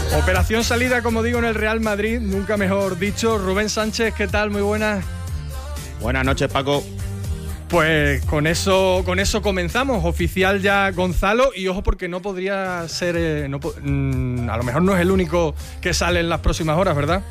Operación salida, como digo, en el Real Madrid, nunca mejor dicho. Rubén Sánchez, ¿qué tal? Muy buenas. Buenas noches, Paco. Pues con eso comenzamos. Oficial ya Gonzalo, y ojo porque no podría ser, a lo mejor no es el único que sale en las próximas horas, ¿verdad?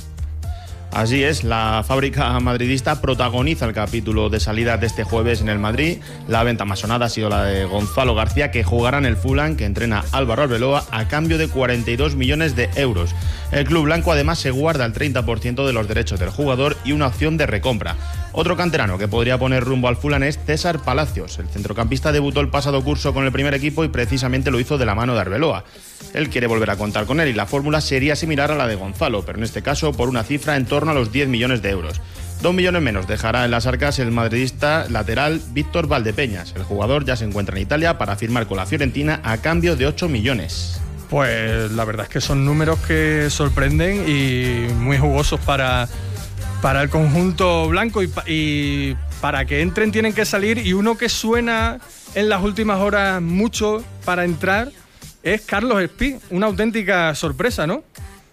Así es, la fábrica madridista protagoniza el capítulo de salida de este jueves en el Madrid. La venta más sonada ha sido la de Gonzalo García, que jugará en el Fulham, que entrena Álvaro Arbeloa, a cambio de 42 millones de euros. El club blanco además se guarda el 30% de los derechos del jugador y una opción de recompra. Otro canterano que podría poner rumbo al Fulham es César Palacios. El centrocampista debutó el pasado curso con el primer equipo y precisamente lo hizo de la mano de Arbeloa. Él quiere volver a contar con él y la fórmula sería similar a la de Gonzalo, pero en este caso por una cifra en torno a los 10 millones de euros. 2 millones menos dejará en las arcas el madridista lateral Víctor Valdepeñas. El jugador ya se encuentra en Italia para firmar con la Fiorentina a cambio de 8 millones. Pues la verdad es que son números que sorprenden y muy jugosos para el conjunto blanco, y para que entren tienen que salir, y uno que suena en las últimas horas mucho para entrar es Carlos Espí. Una auténtica sorpresa, ¿no?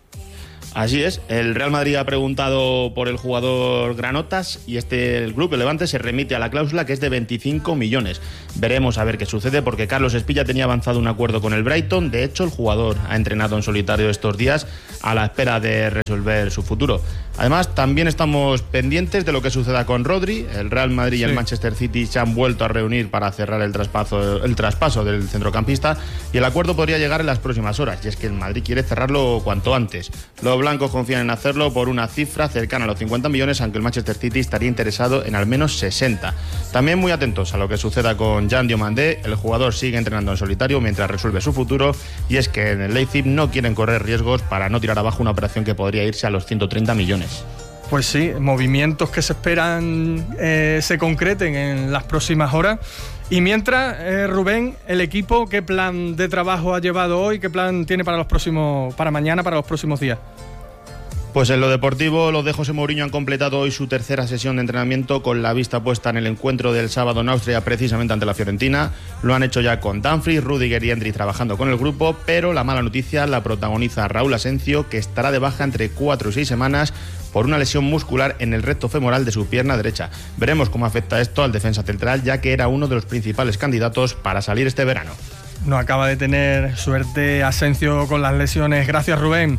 Así es, el Real Madrid ha preguntado por el jugador Granotas y el Club Levante se remite a la cláusula, que es de 25 millones. Veremos a ver qué sucede, porque Carlos Espí ya tenía avanzado un acuerdo con el Brighton. De hecho, el jugador ha entrenado en solitario estos días a la espera de resolver su futuro. Además, también estamos pendientes de lo que suceda con Rodri. El Real Madrid y el Manchester City se han vuelto a reunir para cerrar el traspaso del centrocampista, y el acuerdo podría llegar en las próximas horas, y es que el Madrid quiere cerrarlo cuanto antes. Los blancos confían en hacerlo por una cifra cercana a los 50 millones, aunque el Manchester City estaría interesado en al menos 60. También muy atentos a lo que suceda con Jan Diomandé. El jugador sigue entrenando en solitario mientras resuelve su futuro, y es que en el Leipzig no quieren correr riesgos para no tirar abajo una operación que podría irse a los 130 millones. Pues sí, movimientos que se esperan se concreten en las próximas horas. Y mientras, Rubén, el equipo, ¿qué plan de trabajo ha llevado hoy? ¿Qué plan tiene para mañana, para los próximos días? Pues en lo deportivo, los de José Mourinho han completado hoy su tercera sesión de entrenamiento, con la vista puesta en el encuentro del sábado en Austria, precisamente ante la Fiorentina. Lo han hecho ya con Dumfries, Rüdiger y Endri trabajando con el grupo, pero la mala noticia la protagoniza Raúl Asencio, que estará de baja entre 4 y 6 semanas por una lesión muscular en el recto femoral de su pierna derecha. Veremos cómo afecta esto al defensa central, ya que era uno de los principales candidatos para salir este verano. No acaba de tener suerte Asencio con las lesiones. Gracias, Rubén.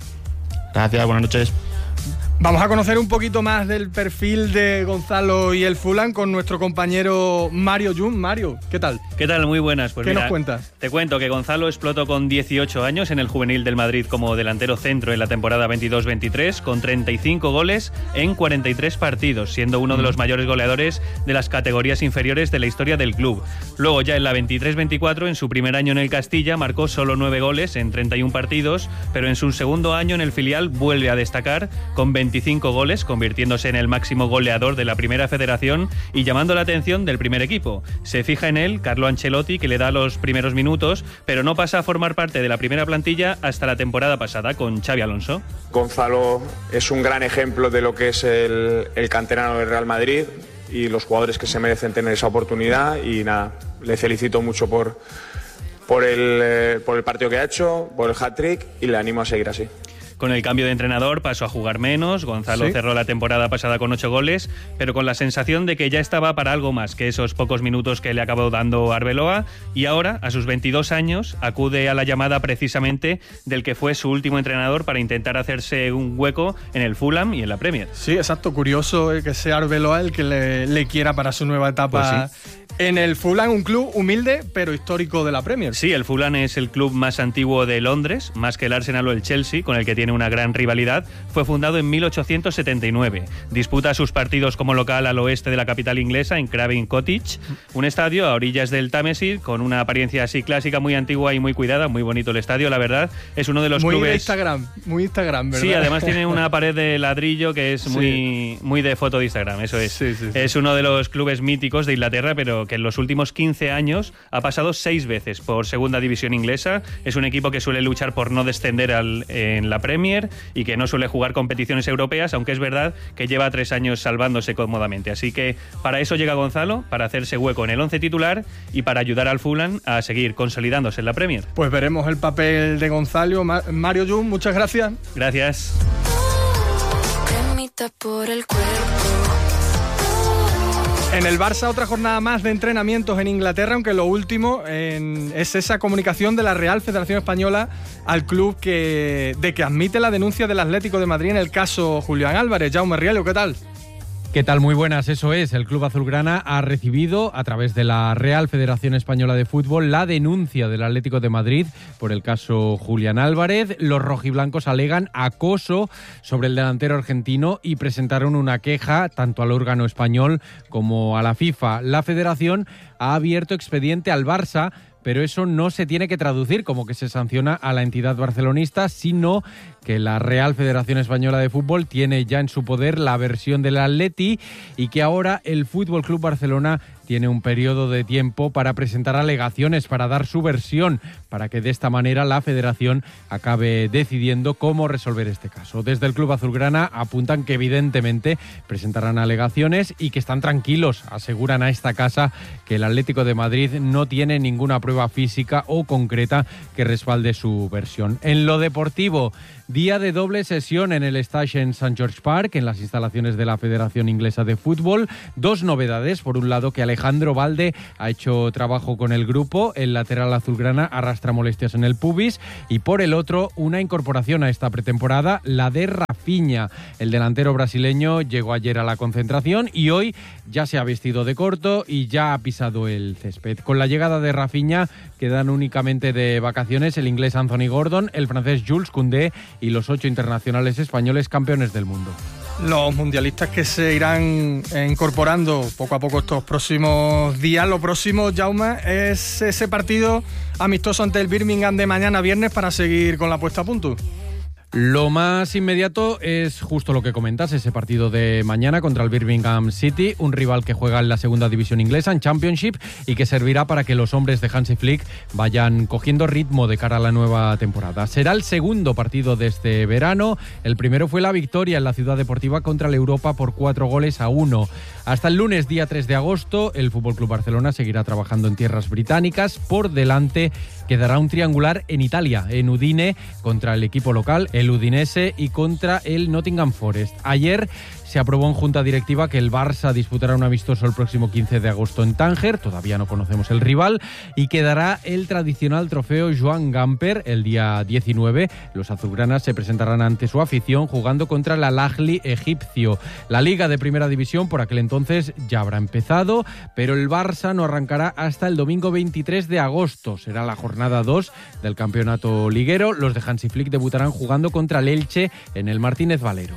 Gracias, buenas noches. Vamos a conocer un poquito más del perfil de Gonzalo y el Fulham con nuestro compañero Mario Jun. Mario, ¿qué tal? ¿Qué tal? Muy buenas. Pues ¿Qué mira, nos cuentas? Te cuento que Gonzalo explotó con 18 años en el juvenil del Madrid como delantero centro en la temporada 22-23, con 35 goles en 43 partidos, siendo uno de los mayores goleadores de las categorías inferiores de la historia del club. Luego, ya en la 23-24, en su primer año en el Castilla, marcó solo 9 goles en 31 partidos, pero en su segundo año en el filial vuelve a destacar con 25 goles, convirtiéndose en el máximo goleador de la Primera Federación y llamando la atención del primer equipo. Se fija en él Carlo Ancelotti, que le da los primeros minutos, pero no pasa a formar parte de la primera plantilla hasta la temporada pasada con Xabi Alonso. Gonzalo es un gran ejemplo de lo que es el canterano del Real Madrid y los jugadores que se merecen tener esa oportunidad, y nada, le felicito mucho por el partido que ha hecho, por el hat-trick, y le animo a seguir así. Con el cambio de entrenador pasó a jugar menos. Gonzalo cerró la temporada pasada con 8 goles, pero con la sensación de que ya estaba para algo más que esos pocos minutos que le acabó dando Arbeloa, y ahora, a sus 22 años, acude a la llamada precisamente del que fue su último entrenador para intentar hacerse un hueco en el Fulham y en la Premier. Sí, exacto. Curioso que sea Arbeloa el que le quiera para su nueva etapa. Pues sí. En el Fulham, un club humilde pero histórico de la Premier. Sí, el Fulham es el club más antiguo de Londres, más que el Arsenal o el Chelsea, con el que tiene una gran rivalidad. Fue fundado en 1879. Disputa sus partidos como local al oeste de la capital inglesa, en Craven Cottage, un estadio a orillas del Támesis, con una apariencia así clásica, muy antigua y muy cuidada. Muy bonito el estadio, la verdad. Es uno de los clubes... Muy Instagram, ¿verdad? Sí, además tiene una pared de ladrillo que es muy de foto de Instagram, eso es. Sí. Es uno de los clubes míticos de Inglaterra, pero que en los últimos 15 años ha pasado 6 veces por segunda división inglesa. Es un equipo que suele luchar por no descender en la Premier. Premier y que no suele jugar competiciones europeas, aunque es verdad que lleva 3 años salvándose cómodamente. Así que para eso llega Gonzalo, para hacerse hueco en el 11 titular y para ayudar al Fulham a seguir consolidándose en la Premier. Pues veremos el papel de Gonzalo. Mario Jun, muchas gracias. Gracias. Por el cuerpo. En el Barça, otra jornada más de entrenamientos en Inglaterra, aunque lo último es esa comunicación de la Real Federación Española al club de que admite la denuncia del Atlético de Madrid en el caso Julián Álvarez. Jaume Rielo, ¿qué tal? ¿Qué tal? Muy buenas, eso es. El Club Azulgrana ha recibido, a través de la Real Federación Española de Fútbol, la denuncia del Atlético de Madrid por el caso Julián Álvarez. Los rojiblancos alegan acoso sobre el delantero argentino y presentaron una queja tanto al órgano español como a la FIFA. La Federación ha abierto expediente al Barça, pero eso no se tiene que traducir como que se sanciona a la entidad barcelonista, sino que la Real Federación Española de Fútbol tiene ya en su poder la versión del Atleti y que ahora el Fútbol Club Barcelona tiene un periodo de tiempo para presentar alegaciones, para dar su versión, para que de esta manera la Federación acabe decidiendo cómo resolver este caso. Desde el Club Azulgrana apuntan que evidentemente presentarán alegaciones y que están tranquilos. Aseguran a esta casa que el Atlético de Madrid no tiene ninguna prueba física o concreta que respalde su versión. En lo deportivo, día de doble sesión en el Stage en St. George Park, en las instalaciones de la Federación Inglesa de Fútbol. 2 novedades. Por un lado, que Alejandro Balde ha hecho trabajo con el grupo. El lateral azulgrana arrastra molestias en el pubis. Y por el otro, una incorporación a esta pretemporada, la de Rafinha. El delantero brasileño llegó ayer a la concentración y hoy ya se ha vestido de corto y ya ha pisado el césped. Con la llegada de Rafinha quedan únicamente de vacaciones el inglés Anthony Gordon, el francés Jules Koundé y los 8 internacionales españoles campeones del mundo. Los mundialistas que se irán incorporando poco a poco estos próximos días. Lo próximo, Jaume, es ese partido amistoso ante el Birmingham de mañana viernes para seguir con la puesta a punto. Lo más inmediato es justo lo que comentas, ese partido de mañana contra el Birmingham City, un rival que juega en la segunda división inglesa, en Championship, y que servirá para que los hombres de Hansi Flick vayan cogiendo ritmo de cara a la nueva temporada. Será el segundo partido de este verano. El primero fue la victoria en la Ciudad Deportiva contra el Europa por 4-1. Hasta el lunes, día 3 de agosto, el FC Barcelona seguirá trabajando en tierras británicas. Por delante quedará un triangular en Italia, en Udine, contra el equipo local, el Udinese, y contra el Nottingham Forest. Ayer se aprobó en junta directiva que el Barça disputará un amistoso el próximo 15 de agosto en Tánger. Todavía no conocemos el rival y quedará el tradicional trofeo Joan Gamper el día 19. Los azulgranas se presentarán ante su afición jugando contra el Al-Ahly egipcio. La Liga de Primera División por aquel entonces ya habrá empezado, pero el Barça no arrancará hasta el domingo 23 de agosto. Será la jornada 2 del campeonato liguero. Los de Hansi Flick debutarán jugando contra el Elche en el Martínez Valero.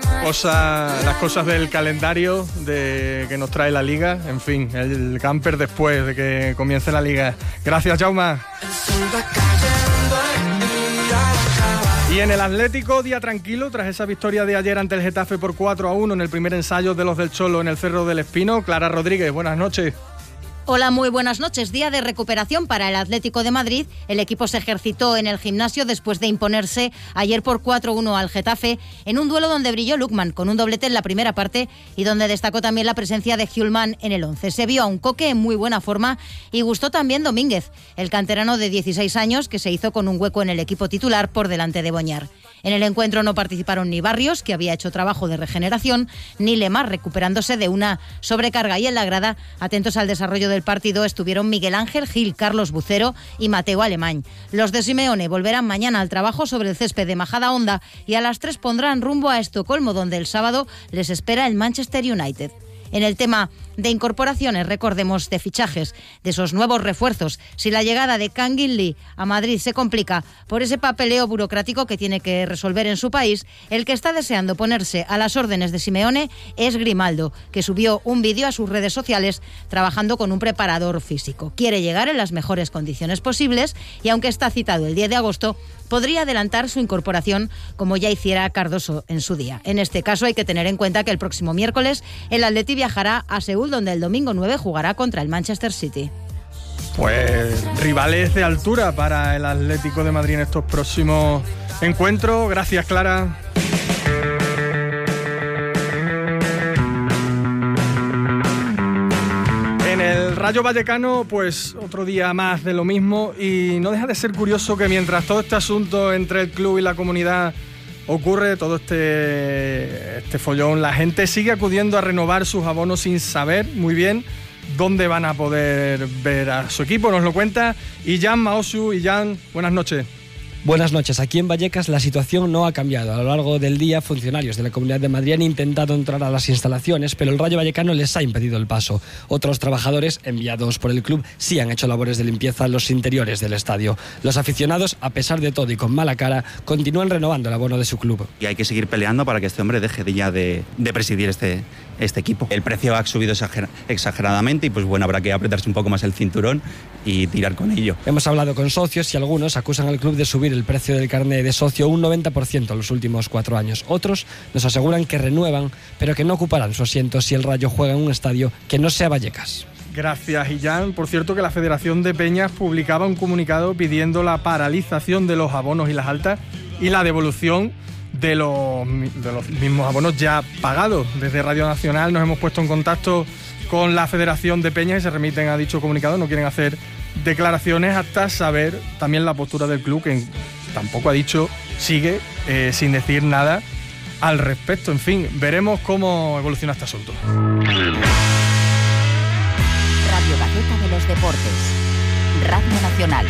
Las cosas del calendario que nos trae la Liga. En fin, el camper después de que comience la Liga. Gracias, Jaume. Y en el Atlético, día tranquilo tras esa victoria de ayer ante el Getafe por 4-1 en el primer ensayo de los del Cholo en el Cerro del Espino. Clara Rodríguez, buenas noches. Hola, muy buenas noches. Día de recuperación para el Atlético de Madrid. El equipo se ejercitó en el gimnasio después de imponerse ayer por 4-1 al Getafe en un duelo donde brilló Lukman con un doblete en la primera parte y donde destacó también la presencia de Hjulman en el 11. Se vio a un Coque en muy buena forma y gustó también Domínguez, el canterano de 16 años que se hizo con un hueco en el equipo titular por delante de Boñar. En el encuentro no participaron ni Barrios, que había hecho trabajo de regeneración, ni Lemar, recuperándose de una sobrecarga, y en la grada, atentos al desarrollo del partido, estuvieron Miguel Ángel Gil, Carlos Bucero y Mateo Alemán. Los de Simeone volverán mañana al trabajo sobre el césped de Majadahonda y a las 3 pondrán rumbo a Estocolmo, donde el sábado les espera el Manchester United. En el tema de incorporaciones, recordemos, de fichajes, de esos nuevos refuerzos, si la llegada de Kangin Lee a Madrid se complica por ese papeleo burocrático que tiene que resolver en su país, el que está deseando ponerse a las órdenes de Simeone es Grimaldo, que subió un vídeo a sus redes sociales trabajando con un preparador físico. Quiere llegar en las mejores condiciones posibles y, aunque está citado el 10 de agosto, podría adelantar su incorporación como ya hiciera Cardoso en su día. En este caso hay que tener en cuenta que el próximo miércoles el Atleti viajará a Seúl, donde el domingo 9 jugará contra el Manchester City. Pues rivales de altura para el Atlético de Madrid en estos próximos encuentro. Gracias, Clara. En el Rayo Vallecano, pues otro día más de lo mismo, y no deja de ser curioso que mientras todo este asunto entre el club y la comunidad ocurre, todo este follón, la gente sigue acudiendo a renovar sus abonos sin saber muy bien dónde van a poder ver a su equipo. Nos lo cuenta Illán Maosu. Illán, buenas noches. Buenas noches. Aquí en Vallecas la situación no ha cambiado. A lo largo del día, funcionarios de la Comunidad de Madrid han intentado entrar a las instalaciones, pero el Rayo Vallecano les ha impedido el paso. Otros trabajadores, enviados por el club, sí han hecho labores de limpieza en los interiores del estadio. Los aficionados, a pesar de todo y con mala cara, continúan renovando el abono de su club. Y hay que seguir peleando para que este hombre deje de presidir este equipo. El precio ha subido exageradamente y pues bueno, habrá que apretarse un poco más el cinturón y tirar con ello. Hemos hablado con socios y algunos acusan al club de subir el precio del carné de socio un 90% en los últimos 4 años. Otros nos aseguran que renuevan, pero que no ocuparán su asiento si el Rayo juega en un estadio que no sea Vallecas. Gracias, Illán. Por cierto, que la Federación de Peñas publicaba un comunicado pidiendo la paralización de los abonos y las altas y la devolución de los mismos abonos ya pagados. Desde Radio Nacional nos hemos puesto en contacto con la Federación de Peñas y se remiten a dicho comunicado. No quieren hacer declaraciones hasta saber también la postura del club, que tampoco ha dicho, sigue sin decir nada al respecto. En fin, veremos cómo evoluciona este asunto. Radio Gaceta de los Deportes, Radio Nacional.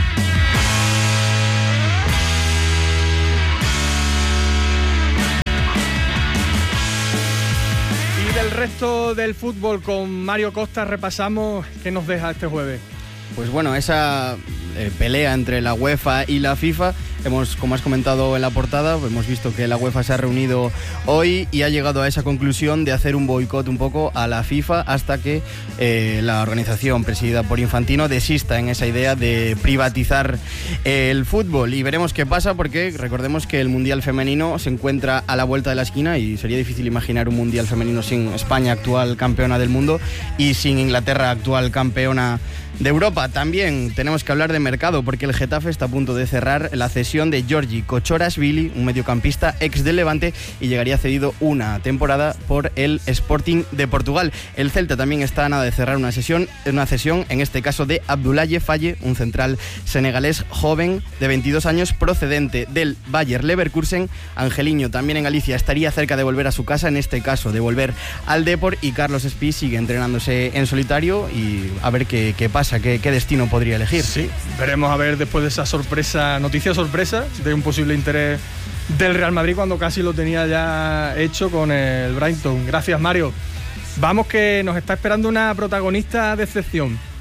Y del resto del fútbol, con Mario Costa repasamos qué nos deja este jueves. Pues bueno, esa pelea entre la UEFA y la FIFA, como has comentado en la portada, hemos visto que la UEFA se ha reunido hoy y ha llegado a esa conclusión de hacer un boicot un poco a la FIFA hasta que la organización presidida por Infantino desista en esa idea de privatizar el fútbol. Y veremos qué pasa, porque recordemos que el Mundial Femenino se encuentra a la vuelta de la esquina y sería difícil imaginar un Mundial Femenino sin España, actual campeona del mundo, y sin Inglaterra, actual campeona de Europa. También tenemos que hablar de mercado, porque el Getafe está a punto de cerrar la cesión de Giorgi Kochorazvili, un mediocampista ex del Levante, y llegaría cedido una temporada por el Sporting de Portugal. El Celta también está a nada de cerrar una cesión, en este caso de Abdoulaye Faye, un central senegalés joven de 22 años procedente del Bayer Leverkusen. Angeliño, también en Galicia, estaría cerca de volver a su casa, en este caso de volver al Depor, y Carlos Espí sigue entrenándose en solitario y a ver qué pasa. ¿Qué destino podría elegir? Sí, veremos a ver después de esa noticia sorpresa de un posible interés del Real Madrid, cuando casi lo tenía ya hecho con el Brighton. Gracias, Mario. Vamos, que nos está esperando una protagonista de excepción.